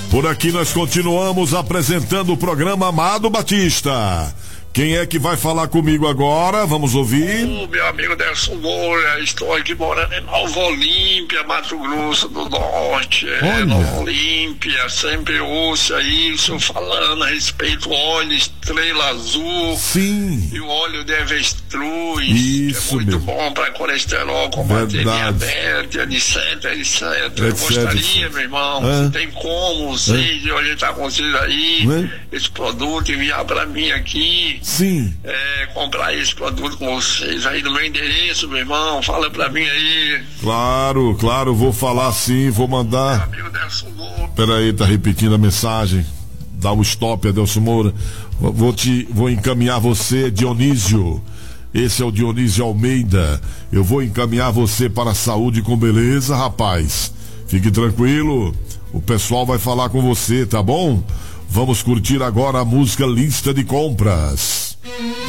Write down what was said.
Por aqui nós continuamos apresentando o programa Amado Batista. Quem é que vai falar comigo agora? Vamos ouvir. Meu amigo Nelson Moura, estou aqui morando em Nova Olímpia, Mato Grosso do Norte. Nova Olímpia, sempre ouço aí o senhor falando a respeito do óleo Estrela Azul. Sim. E o óleo de avestruz. Isso, que é muito meu. bom para colesterol, combater diabetes, etc. Eu gostaria, meu irmão, se tem como vocês orientar com vocês aí, esse produto, enviar para mim aqui. Sim. Comprar esse produto com vocês aí no meu endereço, meu irmão. Fala pra mim aí. Claro, vou falar sim, vou mandar. Meu amigo Nelson Moura. Peraí, tá repetindo a mensagem. Dá o stop, Adelson Moura. Vou encaminhar você, Dionísio. Esse é o Dionísio Almeida. Eu vou encaminhar você para a Saúde com Beleza, rapaz. Fique tranquilo. O pessoal vai falar com você, tá bom? Vamos curtir agora a música Lista de Compras.